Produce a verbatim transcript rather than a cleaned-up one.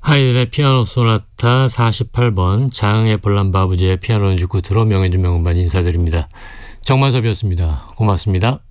하이든의 피아노 소나타 사십팔 번, 장의 볼람바부제의 피아노 연주 끝으로 명예준 명음반 인사드립니다. 정만섭이었습니다. 고맙습니다.